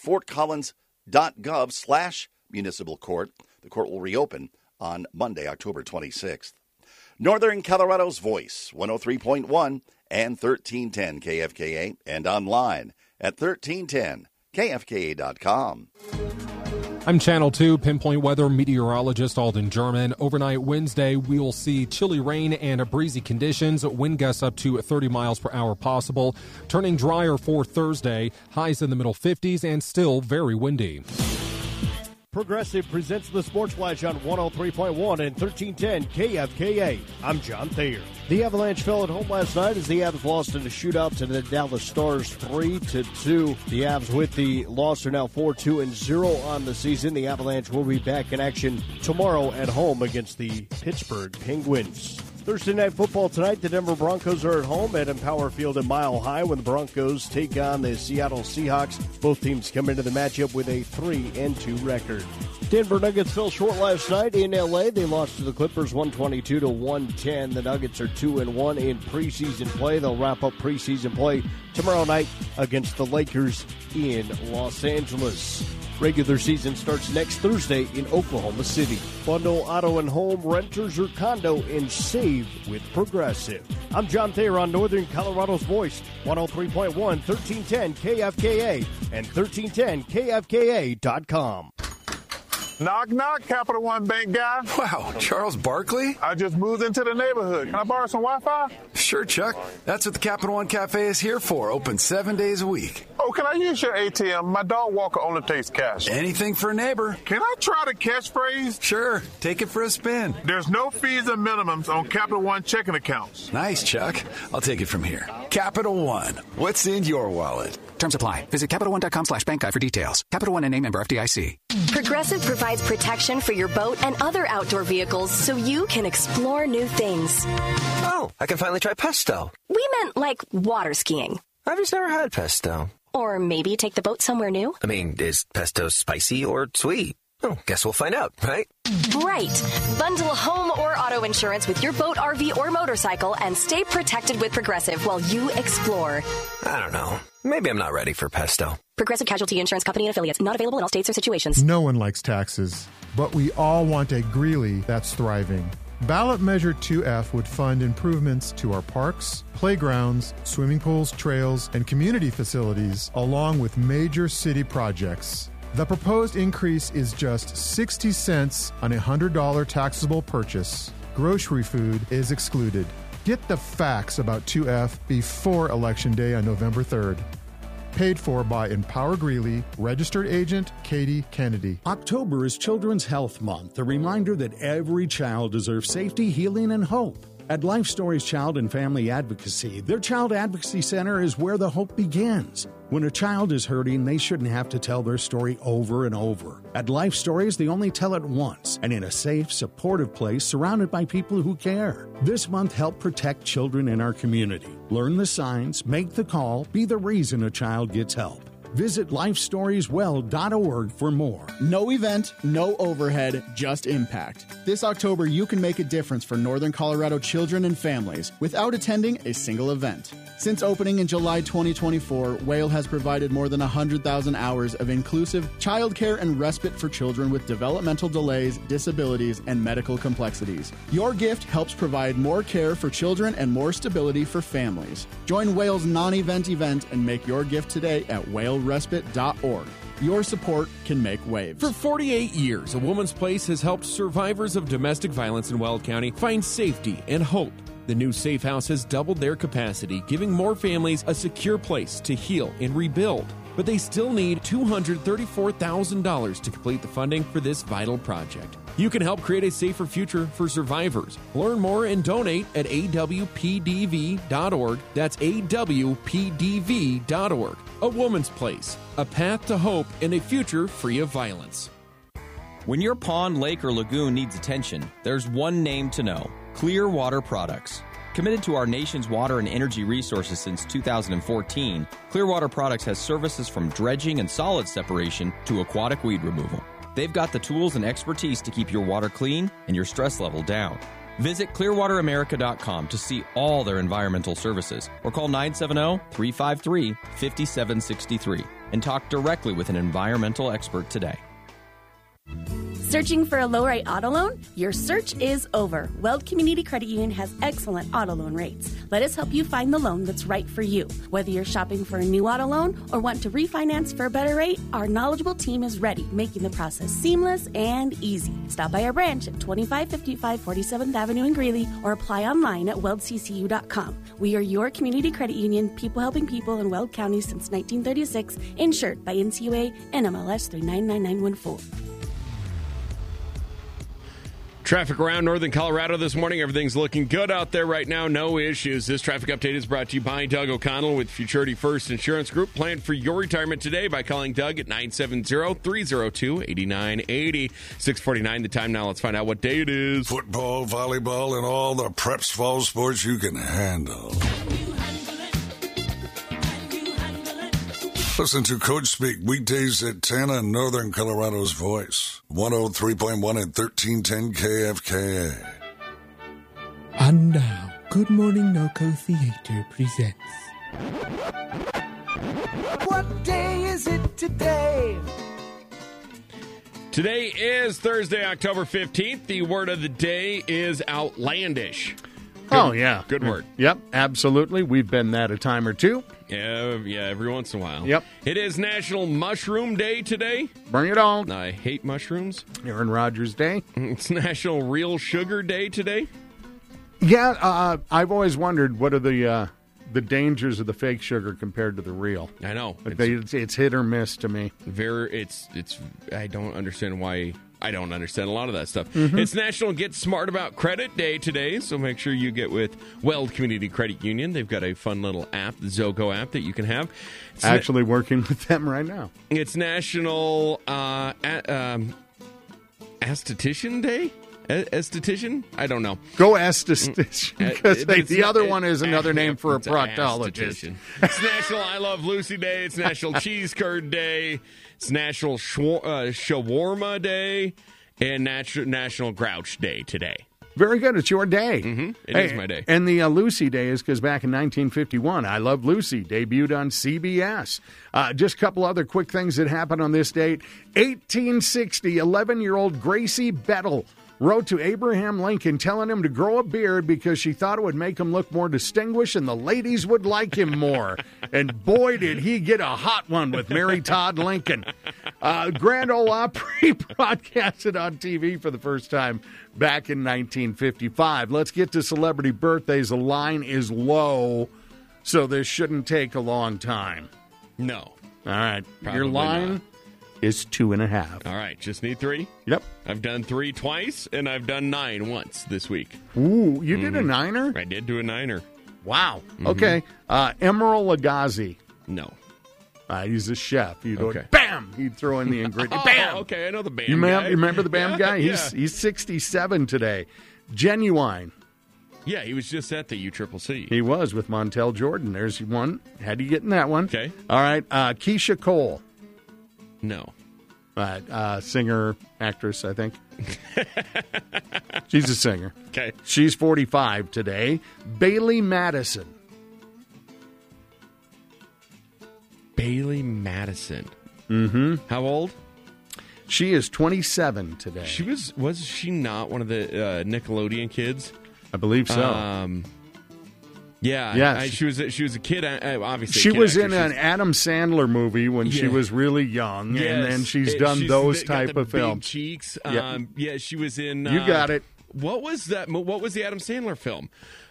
fortcollins.gov/municipal court. The court will reopen on Monday, October 26th. Northern Colorado's Voice, 103.1 and 1310 KFKA, and online at 1310KFKA.com. I'm Channel 2 Pinpoint Weather meteorologist Alden German. Overnight Wednesday, we will see chilly rain and breezy conditions. Wind gusts up to 30 miles per hour possible. Turning drier for Thursday. Highs in the middle 50s and still very windy. Progressive presents the Sports Flash on 103.1 and 1310 KFKA. I'm John Thayer. The Avalanche fell at home last night as the Avs lost in a shootout to the Dallas Stars 3-2. The Avs with the loss are now 4-2-0 on the season. The Avalanche will be back in action tomorrow at home against the Pittsburgh Penguins. Thursday Night Football tonight, the Denver Broncos are at home at Empower Field at Mile High when the Broncos take on the Seattle Seahawks. Both teams come into the matchup with a 3-2 record. Denver Nuggets fell short last night in L.A. They lost to the Clippers 122-110. The Nuggets are 2-1 in preseason play. They'll wrap up preseason play tomorrow night against the Lakers in Los Angeles. Regular season starts next Thursday in Oklahoma City. Bundle auto and home, renters or condo, and save with Progressive. I'm John Thayer on Northern Colorado's Voice, 103.1, 1310 KFKA, and 1310KFKA.com. Knock, knock, Capital One Bank guy. Wow, Charles Barkley? I just moved into the neighborhood. Can I borrow some Wi-Fi? Sure, Chuck. That's what the Capital One Cafe is here for. Open 7 days a week. Oh, can I use your ATM? My dog walker only takes cash. Anything for a neighbor. Can I try the catchphrase? Sure. Take it for a spin. There's no fees and minimums on Capital One checking accounts. Nice, Chuck. I'll take it from here. Capital One. What's in your wallet? Terms apply. Visit CapitalOne.com/bank guide for details. Capital One and name member FDIC. Progressive provides protection for your boat and other outdoor vehicles so you can explore new things. Oh, I can finally try pesto. We meant like water skiing. I've just never had pesto. Or maybe take the boat somewhere new. I mean, is pesto spicy or sweet? Oh, guess we'll find out, right? Right. Bundle home or auto insurance with your boat, RV, or motorcycle and stay protected with Progressive while you explore. I don't know. Maybe I'm not ready for pesto. Progressive Casualty Insurance Company and Affiliates. Not available in all states or situations. No one likes taxes, but we all want a Greeley that's thriving. Ballot Measure 2F would fund improvements to our parks, playgrounds, swimming pools, trails, and community facilities, along with major city projects. The proposed increase is just 60 cents on a $100 taxable purchase. Grocery food is excluded. Get the facts about 2F before Election Day on November 3rd. Paid for by Empower Greeley, registered agent Katie Kennedy. October is Children's Health Month, a reminder that every child deserves safety, healing, and hope. At Life Stories Child and Family Advocacy, their Child Advocacy Center is where the hope begins. When a child is hurting, they shouldn't have to tell their story over and over. At Life Stories, they only tell it once, and in a safe, supportive place surrounded by people who care. This month, help protect children in our community. Learn the signs, make the call, be the reason a child gets help. Visit lifestorieswell.org for more. No event, no overhead, just impact. This October, you can make a difference for Northern Colorado children and families without attending a single event. Since opening in July 2024, Whale has provided more than 100,000 hours of inclusive childcare and respite for children with developmental delays, disabilities, and medical complexities. Your gift helps provide more care for children and more stability for families. Join Whale's non-event event and make your gift today at whalerespite.org. Your support can make waves. For 48 years, A Woman's Place has helped survivors of domestic violence in Weld County find safety and hope. The new Safe House has doubled their capacity, giving more families a secure place to heal and rebuild. But they still need $234,000 to complete the funding for this vital project. You can help create a safer future for survivors. Learn more and donate at awpdv.org. That's awpdv.org. A Woman's Place, a path to hope and a future free of violence. When your pond, lake, or lagoon needs attention, there's one name to know: Clearwater Products. Committed to our nation's water and energy resources since 2014, Clearwater Products has services from dredging and solid separation to aquatic weed removal. They've got the tools and expertise to keep your water clean and your stress level down. Visit clearwateramerica.com to see all their environmental services or call 970-353-5763 and talk directly with an environmental expert today. Searching for a low-rate auto loan? Your search is over. Weld Community Credit Union has excellent auto loan rates. Let us help you find the loan that's right for you. Whether you're shopping for a new auto loan or want to refinance for a better rate, our knowledgeable team is ready, making the process seamless and easy. Stop by our branch at 2555 47th Avenue in Greeley or apply online at weldccu.com. We are your community credit union, people helping people in Weld County since 1936, insured by NCUA and MLS 399914. Traffic around Northern Colorado this morning. Everything's looking good out there right now. No issues. This traffic update is brought to you by Doug O'Connell with Futurity First Insurance Group. Plan for your retirement today by calling Doug at 970-302-8980. 6:49 the time now. Let's find out what day it is. Football, volleyball, and all the preps fall sports you can handle. Listen to Coach Speak weekdays at 10 on Northern Colorado's Voice. 103.1 and 1310 KFKA. And now, Good Morning Noco Theater presents. What day is it today? Today is Thursday, October 15th. The word of the day is outlandish. Yeah. Good word. Yep, absolutely. We've been that a time or two. Yeah, every once in a while. Yep. It is National Mushroom Day today. Bring it on. I hate mushrooms. Aaron Rodgers Day. It's National Real Sugar Day today. Yeah, I've always wondered what are the dangers of the fake sugar compared to the real. I know. It's hit or miss to me. I don't understand why. I don't understand a lot of that stuff. Mm-hmm. It's National Get Smart About Credit Day today, so make sure you get with Weld Community Credit Union. They've got a fun little app, the Zogo app, that you can have. It's actually working with them right now. It's National Esthetician Day? Esthetician? I don't know. Go esthetician, because the other one is another name for a proctologist. It's National I Love Lucy Day. It's National Cheese Curd Day. It's National Shawarma Day. And National Grouch Day today. Very good. It's your day. Mm-hmm. It is my day. And the Lucy Day is because back in 1951, I Love Lucy debuted on CBS. Just a couple other quick things that happened on this date. 1860, 11-year-old Gracie Bettle wrote to Abraham Lincoln telling him to grow a beard because she thought it would make him look more distinguished and the ladies would like him more. And boy, did he get a hot one with Mary Todd Lincoln. Grand Ole Opry broadcasted on TV for the first time back in 1955. Let's get to celebrity birthdays. The line is low, so this shouldn't take a long time. No. All right. Probably Your line not. is 2.5. All right. Just need 3? Yep. I've done 3 twice, and I've done 9 once this week. Ooh, you did a 9er? I did do a 9er. Wow. Okay. Emeril Lagasse. No. He's a chef. You'd Okay. bam! He'd throw in the ingredient. Bam! Okay, I know the BAM You guy. remember the BAM guy? Yeah. He's 67 today. Genuine. Yeah, he was just at the UCCC. He was with Montel Jordan. There's one. Had you get in that one? Okay. All right. Keisha Cole. No. Singer, actress, I think. She's a singer. Okay. She's 45 today. Bailey Madison. Bailey Madison. Mm-hmm. How old? She is 27 today. She was she not one of the Nickelodeon kids? I believe so. Yeah. She was a kid. Obviously, she a kid was actor. in an Adam Sandler movie when she was really young, and then she's done those got type the of films. Big cheeks. Yep. Yeah, she was in. You got it. What was that? What was the Adam Sandler film?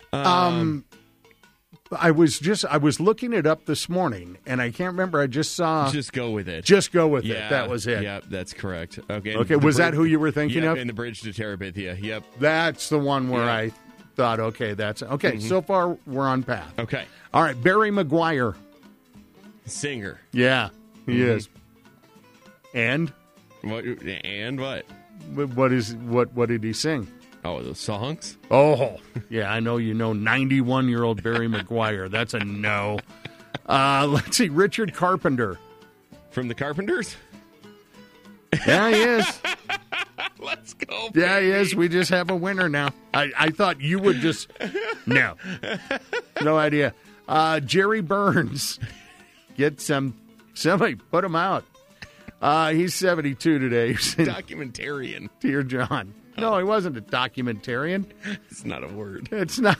I was looking it up this morning, and I can't remember. I just saw. Just go with it. Just go with it. That was it. Yeah, that's correct. Okay. Okay. Was that who you were thinking of? In The Bridge to Terabithia. Yep. That's the one where I thought, okay, that's okay. Mm-hmm. So far, we're on path. Okay. All right, Barry Maguire. Singer. Yeah, he is. And what? And what? What did he sing? Oh, those songs? Oh, yeah, I know you know 91-year-old Barry Maguire. That's a no. Let's see, Richard Carpenter. From the Carpenters? Yeah, he is. Let's go, Yeah, he is. We just have a winner now. I thought you would just... No. No idea. Jerry Burns. Get somebody put him out. He's 72 today. Documentarian. Dear John. No, he wasn't a documentarian. It's not a word. It's not.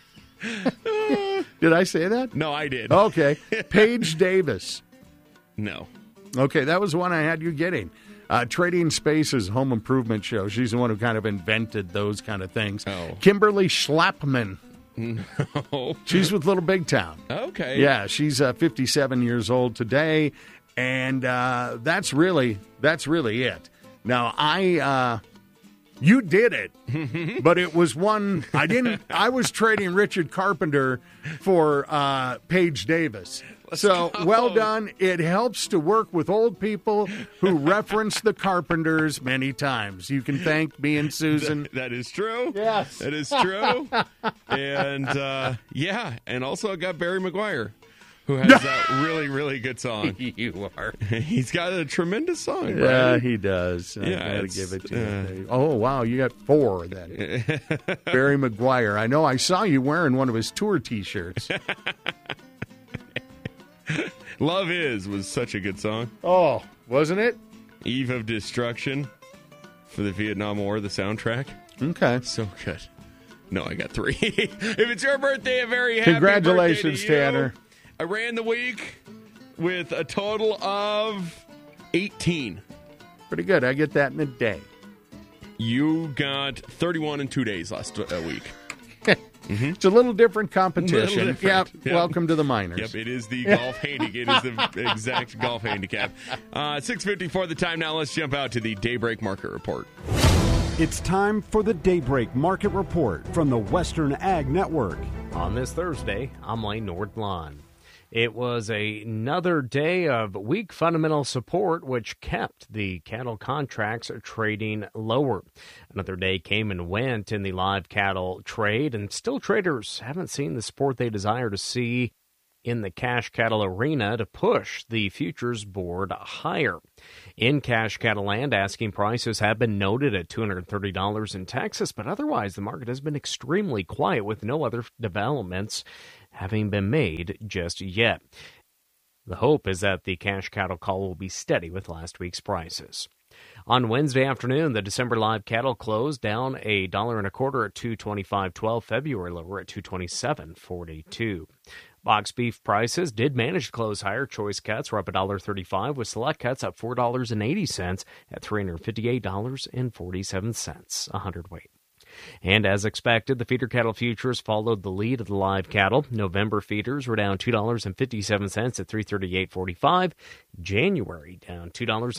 Did I say that? No, I did. Okay. Paige Davis. No. Okay, that was the one I had you getting. Trading Spaces home improvement show. She's the one who kind of invented those kind of things. Oh. Kimberly Schlappman. No. She's with Little Big Town. Okay. Yeah, she's 57 years old today, and that's really it. Now, you did it, but it was one I didn't. I was trading Richard Carpenter for Paige Davis. So well done. It helps to work with old people who reference the Carpenters many times. You can thank me and Susan. That is true. Yes. That is true. And, and also I got Barry Maguire, who has that really, really good song. You are. He's got a tremendous song. Yeah, right? he does. I Yeah, gotta it's, give it to you. Oh, wow, you got 4 then. Barry Maguire. I know I saw you wearing one of his tour T-shirts. Love Is was such a good song. Oh, wasn't it? Eve of Destruction for the Vietnam War, the soundtrack. Okay. So good. No, I got 3. If it's your birthday, a very happy Congratulations, birthday to you. Tanner. I ran the week with a total of 18. Pretty good. I get that in a day. You got 31 in 2 days last week. It's a little different competition. Little different. Yep. Welcome to the minors. Yep, it is the golf handicap. It is the exact golf handicap. 6:54 the time now. Let's jump out to the Daybreak Market Report. It's time for the Daybreak Market Report from the Western Ag Network. On this Thursday, I'm Lane Nordlund. It was another day of weak fundamental support, which kept the cattle contracts trading lower. Another day came and went in the live cattle trade, and still traders haven't seen the support they desire to see in the cash cattle arena to push the futures board higher. In cash cattle land, asking prices have been noted at $230 in Texas, but otherwise the market has been extremely quiet with no other developments having been made just yet. The hope is that the cash cattle call will be steady with last week's prices. On Wednesday afternoon, the December live cattle closed down $1.25 at $225.12. February lower at $227.42. Box beef prices did manage to close higher. Choice cuts were up $1.35, with select cuts up $4.80 at $358.47 a hundredweight. And as expected, the feeder cattle futures followed the lead of the live cattle. November feeders were down $2.57 at $338.45. January down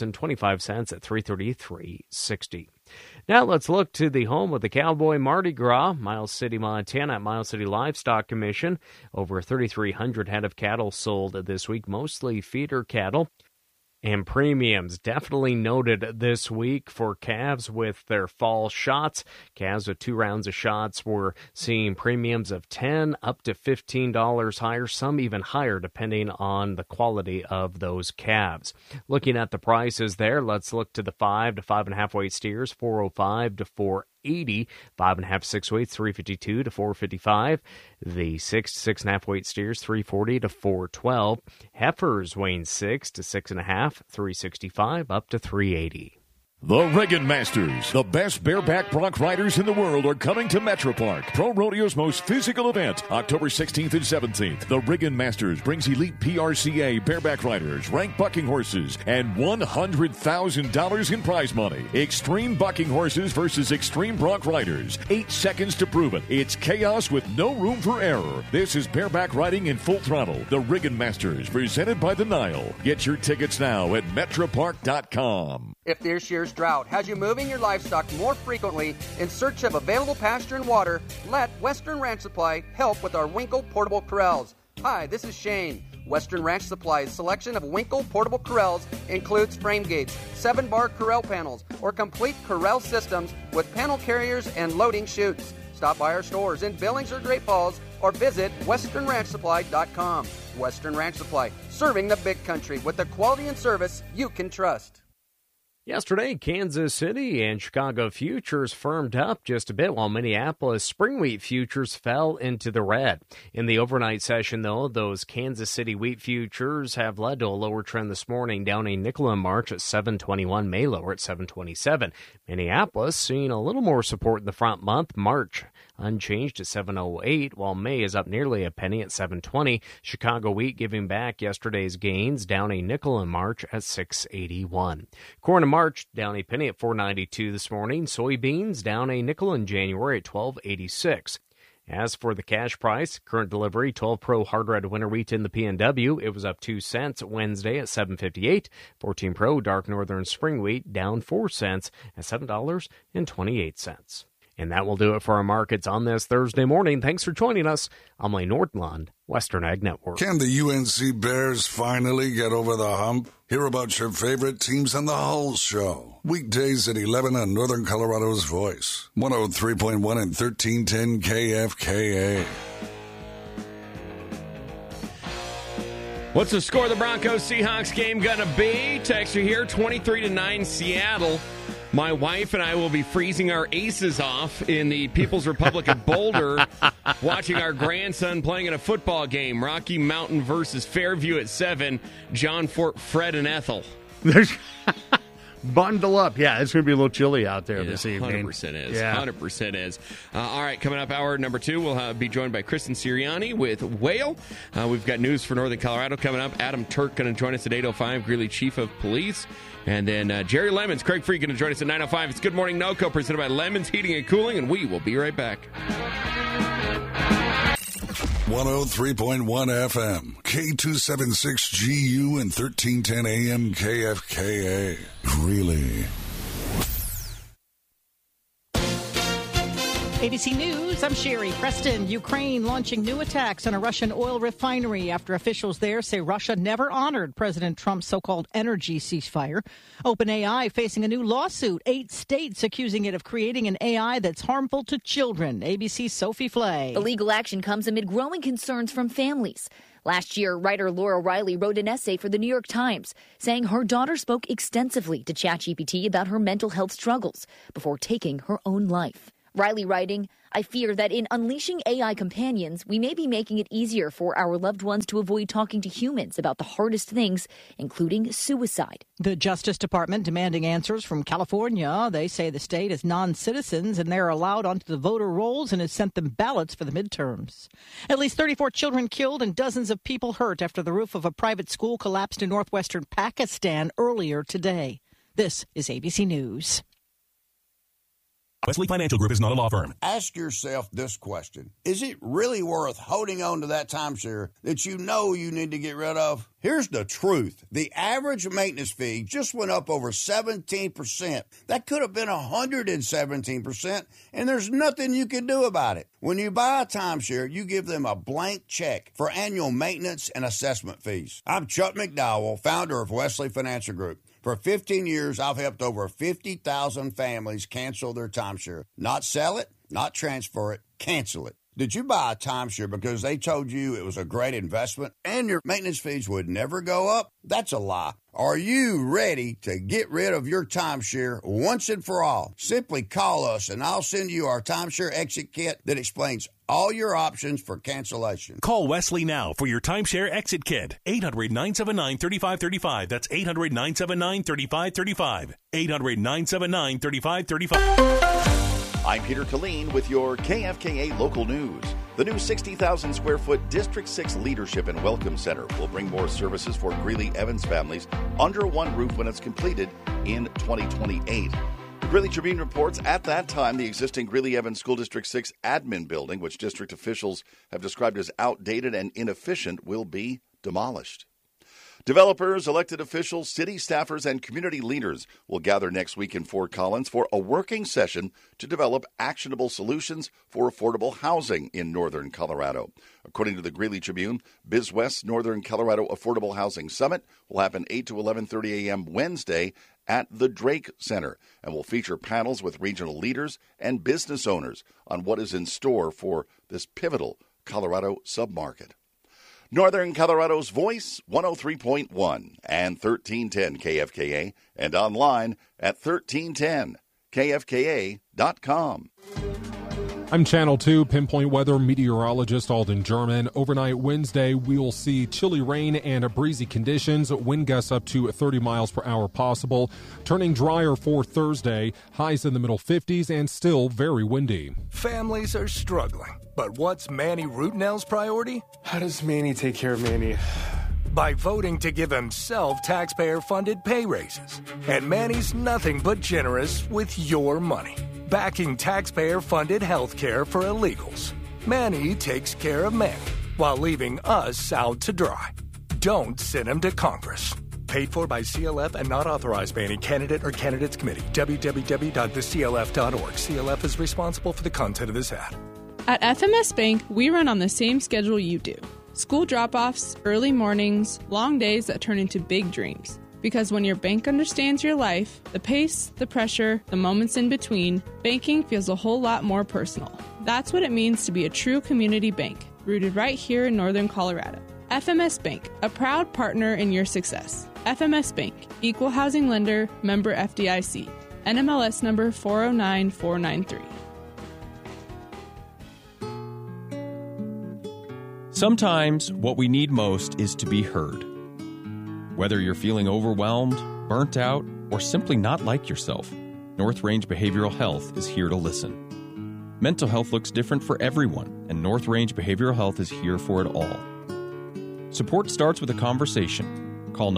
$2.25 at $333.60. Now let's look to the home of the Cowboy Mardi Gras, Miles City, Montana, at Miles City Livestock Commission. Over 3,300 head of cattle sold this week, mostly feeder cattle. And premiums definitely noted this week for calves with their fall shots. Calves with 2 rounds of shots were seeing premiums of $10 up to $15 higher, some even higher depending on the quality of those calves. Looking at the prices there, let's look to the 5 to 5.5 weight steers, $405 to $480. 5.5 6 weights, $352 to $455. The 6 to 6.5 weight steers, $340 to $412. Heifers weighing 6 to 6.5, $365 up to $380. The Riggin Masters, the best bareback bronc riders in the world, are coming to Metro Park, Pro Rodeo's most physical event, October 16th and 17th. The Riggin Masters brings elite PRCA bareback riders, ranked bucking horses, and $100,000 in prize money. Extreme bucking horses versus extreme bronc riders. 8 seconds to prove it. It's chaos with no room for error. This is bareback riding in full throttle. The Riggin Masters, presented by the Nile. Get your tickets now at metropark.com. If this year's drought has you moving your livestock more frequently in search of available pasture and water, let Western Ranch Supply help with our Winkle Portable Corrals. Hi, this is Shane. Western Ranch Supply's selection of Winkle Portable Corrals includes frame gates, 7-bar corral panels, or complete corral systems with panel carriers and loading chutes. Stop by our stores in Billings or Great Falls or visit westernranchsupply.com. Western Ranch Supply, serving the big country with the quality and service you can trust. Yesterday, Kansas City and Chicago futures firmed up just a bit, while Minneapolis spring wheat futures fell into the red. In the overnight session, though, those Kansas City wheat futures have led to a lower trend this morning, down a nickel in March at $7.21, May lower at $7.27. Minneapolis seeing a little more support in the front month. March unchanged at $7.08, while May is up nearly a penny at $7.20. Chicago wheat giving back yesterday's gains, down a nickel in March at $6.81. Corn in March down a penny at $4.92 this morning. Soybeans down a nickel in January at $12.86. As for the cash price, current delivery 12 Pro hard red winter wheat in the PNW, it was up 2 cents Wednesday at $7.58. 14 Pro dark northern spring wheat down 4 cents at $7.28. And that will do it for our markets on this Thursday morning. Thanks for joining us. I'm Lane Nordlund, Western Ag Network. Can the UNC Bears finally get over the hump? Hear about your favorite teams on the Hull Show. Weekdays at 11 on Northern Colorado's Voice. 103.1 and 1310 KFKA. What's the score of the Broncos-Seahawks game going to be? Texture here, 23-9 Seattle. My wife and I will be freezing our aces off in the People's Republic of Boulder, watching our grandson playing in a football game. Rocky Mountain versus Fairview at 7. John Fort, Fred, and Ethel. Bundle up. Yeah, it's going to be a little chilly out there this evening. 100% is. Yeah. 100% is. All right, coming up hour number 2, we'll be joined by Kristen Sirianni with Whale. We've got news for Northern Colorado coming up. Adam Turk going to join us at 8:05, Greeley Chief of Police. And then Jerry Lemons, Craig Free going to join us at 9:05. It's Good Morning NOCO, presented by Lemons Heating and Cooling, and we will be right back. 103.1 FM, K276GU and 1310 AM KFKA. Greeley. ABC News, I'm Sherry Preston. Ukraine launching new attacks on a Russian oil refinery after officials there say Russia never honored President Trump's so-called energy ceasefire. OpenAI facing a new lawsuit. 8 states accusing it of creating an AI that's harmful to children. ABC's Sophie Flay. The legal action comes amid growing concerns from families. Last year, writer Laura Riley wrote an essay for the New York Times saying her daughter spoke extensively to ChatGPT about her mental health struggles before taking her own life. Riley writing, I fear that in unleashing AI companions, we may be making it easier for our loved ones to avoid talking to humans about the hardest things, including suicide. The Justice Department demanding answers from California. They say the state is non-citizens and they're allowed onto the voter rolls and has sent them ballots for the midterms. At least 34 children killed and dozens of people hurt after the roof of a private school collapsed in northwestern Pakistan earlier today. This is ABC News. Wesley Financial Group is not a law firm. Ask yourself this question. Is it really worth holding on to that timeshare that you know you need to get rid of? Here's the truth. The average maintenance fee just went up over 17%. That could have been 117%, and there's nothing you can do about it. When you buy a timeshare, you give them a blank check for annual maintenance and assessment fees. I'm Chuck McDowell, founder of Wesley Financial Group. For 15 years, I've helped over 50,000 families cancel their timeshare. Not sell it, not transfer it, cancel it. Did you buy a timeshare because they told you it was a great investment and your maintenance fees would never go up? That's a lie. Are you ready to get rid of your timeshare once and for all? Simply call us and I'll send you our timeshare exit kit that explains all your options for cancellation. Call Wesley now for your timeshare exit kit. 800-979-3535. That's 800-979-3535. 800-979-3535. I'm Peter Killeen with your KFKA local news. The new 60,000 square foot District 6 Leadership and Welcome Center will bring more services for Greeley Evans families under one roof when it's completed in 2028. The Greeley Tribune reports at that time the existing Greeley Evans School District 6 admin building, which district officials have described as outdated and inefficient, will be demolished. Developers, elected officials, city staffers, and community leaders will gather next week in Fort Collins for a working session to develop actionable solutions for affordable housing in northern Colorado. According to the Greeley Tribune, BizWest Northern Colorado Affordable Housing Summit will happen 8 to 11:30 a.m. Wednesday at the Drake Center and will feature panels with regional leaders and business owners on what is in store for this pivotal Colorado submarket. Northern Colorado's Voice, 103.1 and 1310 KFKA, and online at 1310kfka.com. I'm Channel 2 Pinpoint Weather meteorologist Alden German. Overnight Wednesday, we'll see chilly rain and breezy conditions. Wind gusts up to 30 miles per hour possible. Turning drier for Thursday. Highs in the middle 50s and still very windy. Families are struggling. But what's Manny Rootenell's priority? How does Manny take care of Manny? By voting to give himself taxpayer-funded pay raises. And Manny's nothing but generous with your money. Backing taxpayer-funded health care for illegals. Manny takes care of Manny while leaving us out to dry. Don't send him to Congress. Paid for by CLF and not authorized by any candidate or candidates committee. www.theclf.org. CLF is responsible for the content of this ad. At FMS Bank, we run on the same schedule you do. School drop-offs, early mornings, long days that turn into big dreams. Because when your bank understands your life, the pace, the pressure, the moments in between, banking feels a whole lot more personal. That's what it means to be a true community bank, rooted right here in Northern Colorado. FMS Bank, a proud partner in your success. FMS Bank, Equal Housing Lender, member FDIC. NMLS number 409493. Sometimes what we need most is to be heard. Whether you're feeling overwhelmed, burnt out, or simply not like yourself, North Range Behavioral Health is here to listen. Mental health looks different for everyone, and North Range Behavioral Health is here for it all. Support starts with a conversation. Call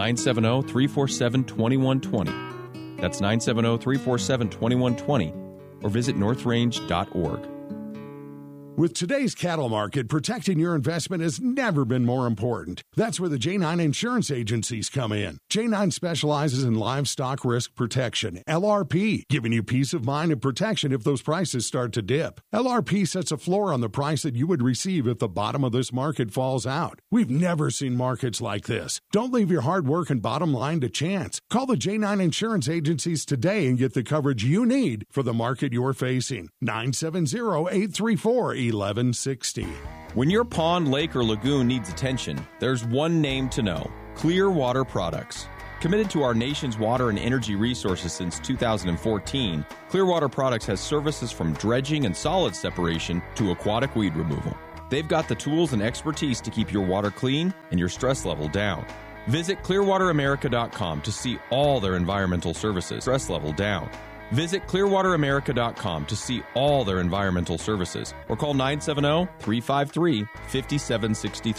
970-347-2120. That's 970-347-2120, or visit northrange.org. With today's cattle market, protecting your investment has never been more important. That's where the J9 insurance agencies come in. J9 specializes in livestock risk protection, LRP, giving you peace of mind and protection if those prices start to dip. LRP sets a floor on the price that you would receive if the bottom of this market falls out. We've never seen markets like this. Don't leave your hard work and bottom line to chance. Call the J9 insurance agencies today and get the coverage you need for the market you're facing. 970-834-1160. When your pond, lake, or lagoon needs attention, there's one name to know: Clearwater Products. Committed to our nation's water and energy resources since 2014, Clearwater Products has services from dredging and solid separation to aquatic weed removal. They've got the tools and expertise to keep your water clean and your stress level down. Visit clearwateramerica.com to see all their environmental services. Stress level down. Visit clearwateramerica.com to see all their environmental services, or call 970-353-5763.